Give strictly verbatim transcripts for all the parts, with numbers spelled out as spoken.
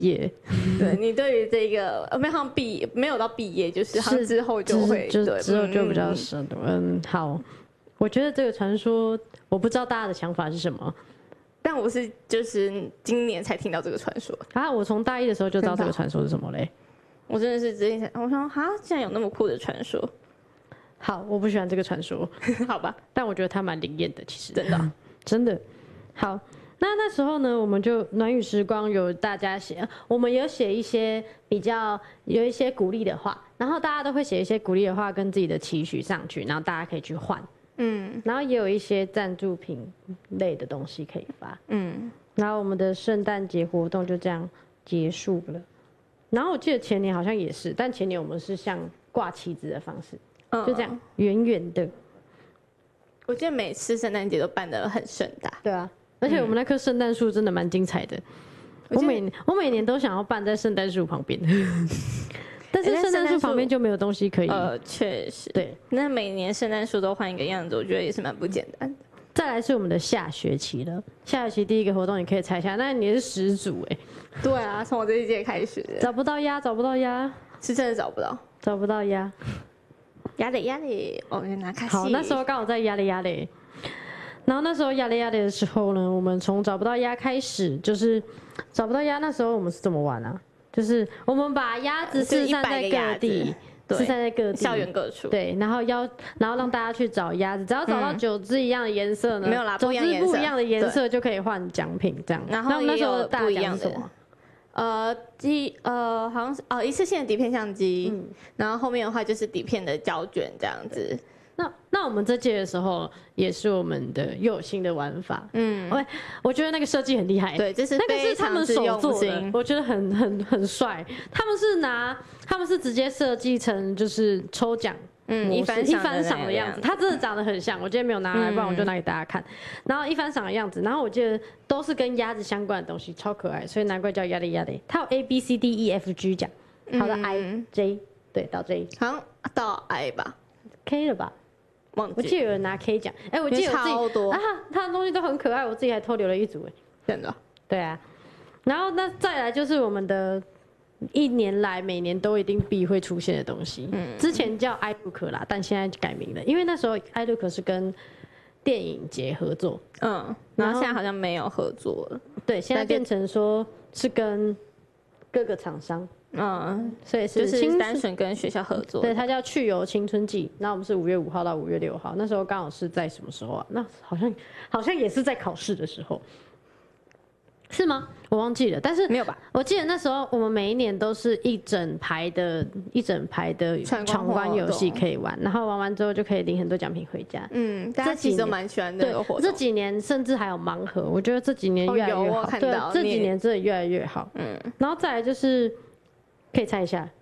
业。 对你对于这个没有毕业，没有到毕业，就是好像之后就会， 就对之后就比较深。嗯，好，我觉得这个传说，我不知道大家的想法是什么。 但我是就是今年才听到这个传说啊！我从大一的时候就知道这个传说是什么嘞。 我真的是之前我想哈，竟然有那么酷的传说。 好，我不喜欢这个传说， 好吧， 但我觉得它蛮灵验的，其实真的、啊、 真的。好，那那时候呢，我们就暖语时光有大家写，我们有写一些比较有一些鼓励的话，然后大家都会写一些鼓励的话跟自己的期许上去，然后大家可以去换。嗯，然后也有一些赞助品类的东西可以发。嗯，然后我们的圣诞节活动就这样结束了。然后我记得前年好像也是，但前年我们是像挂旗子的方式，嗯、就这样远远的。 我记得每次圣诞节都办得很盛大。 对啊，而且我们那棵圣诞树真的蛮精彩的。嗯、我每我每年都想要办在圣诞树旁边。但是圣诞树旁边就没有东西可以。 呃，确实。对，那每年圣诞树都换一个样子，我觉得也是蛮不简单的。 再来是我们的下学期了，下学期第一个活动你可以猜一下，那你是始祖哎。 对啊，从我这一届开始。 找不到鸭，找不到鸭， 是真的找不到， 找不到鸭。 鸭嘞鸭嘞，哦，拿卡西。 好，那时候刚好在鸭嘞鸭嘞。然后那时候鸭嘞鸭嘞的时候呢，我们从找不到鸭开始，就是找不到鸭那时候我们是怎么玩啊？就是我们把鸭子四散在各地，四散在各地， 校园各处。 对，然后要，然后让大家去找鸭子，只要找到九只一样的颜色呢， 没有啦， 九只不一样的颜色就可以换奖品，这样。 然后那时候不一样的，呃，机呃好像是哦一次性的底片相机，嗯，然后后面的话就是底片的胶卷这样子。 那那我们这届的时候也是我们的又有新的玩法，嗯，我我觉得那个设计很厉害， 对，这是那个是他们手做的，我觉得很很很帅。他们是拿他们是直接设计成就是抽奖，嗯，一番一番赏的样子，它真的长得很像。我今天没有拿来，不然我就拿给大家看。然后一番赏的样子，然后我记得都是跟鸭子相关的东西，超可爱，所以难怪叫鸭嘞鸭嘞。它有 A B C D E F G 奖，好的 I J 对到 J， 好像到 I 吧 ，K 了吧？我记得有人拿 K 奖，哎、欸，我记得我自己啊，他的东西都很可爱，我自己还偷留了一组，哎， 真的， 对啊。然后那再来就是我们的一年来每年都一定必会出现的东西，嗯，之前叫 iLook 啦，但现在改名了，因为那时候 iLook 是跟电影节合作， 嗯，然后现在好像没有合作了， 对，现在变成说是跟各个厂商。嗯，所以是就是单纯跟学校合作， 对，它叫去游青春季。那我们是五月五号到五月六号，那时候刚好是在什么时候啊？那好像好像也是在考试的时候，是吗？我忘记了，但是没有吧？ 我记得那时候我们每一年都是一整排的一整排的闯关游戏可以玩，然后玩完之后就可以领很多奖品回家。 嗯，大家其实都蛮喜欢这个活动。 这几年甚至还有盲盒，我觉得这几年越来越好。对，这几年真的越来越好。嗯，然后再来就是。可以猜一下，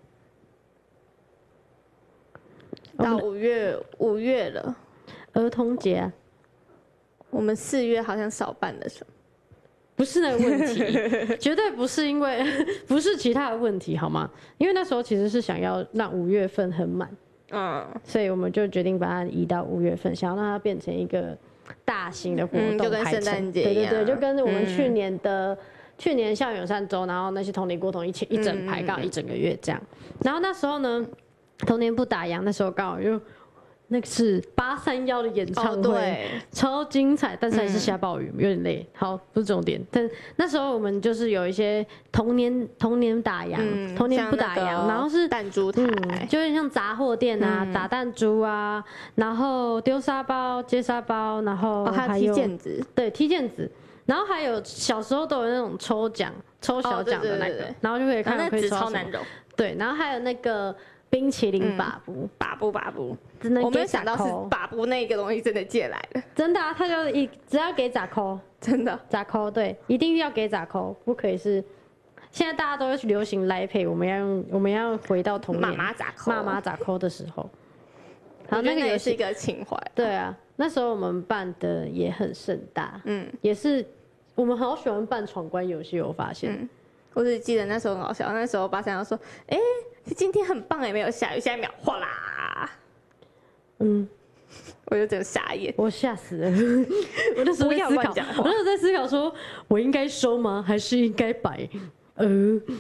到五月五月了， 儿童节、啊， 我们四月好像少办了什么？ 不是那个问题，绝对不是因为不是其他的问题，好吗？因为那时候其实是想要让五月份很满，嗯，所以我们就决定把它移到五月份，想要让它变成一个大型的活动、嗯， 就跟圣诞节一样， 对对对，就跟我们去年的。嗯去年校园友善周，然后那些童年过童一起一整排，刚好一整个月这样。然后那时候呢，童年不打烊，那时候刚好就那个是八三幺的演唱会，哦、对，超精彩，但是还是下暴雨，有点累。好，不是重点。但那时候我们就是有一些童年童年打烊，嗯、童年不打烊，然后是弹珠台， 嗯，就有点像杂货店啊，嗯、打弹珠啊，然后丢沙包、接沙包，然后还有踢毽子， 对，踢毽子。然后还有小时候都有那种抽奖、抽小奖的那个，哦、对对对，然后就可以看到可以抽超难揉。 对，然后还有那个冰淇淋把布， 把布把布，我没有想到是把布那个东西真的借来了， 真的啊，他就一只要给咋扣， 真的咋扣，对，一定要给咋扣，不可以是。现在大家都流行来配，我们要用，我们要回到童年妈妈咋扣， 妈妈咋扣的时候。 然后那个也是一个情怀。 对啊，那时候我们办的也很盛大，嗯，也是。我们好喜欢办闯关游戏，我发现。嗯、 我只记得那时候很好笑，那时候八三幺说：“哎、欸，今天很棒哎，没有下雨，下一秒哗啦。”嗯，我就整个傻眼， 我吓死了。我那时候在思考，我那时候在思考说，我应该收吗？还是应该摆？ 呃。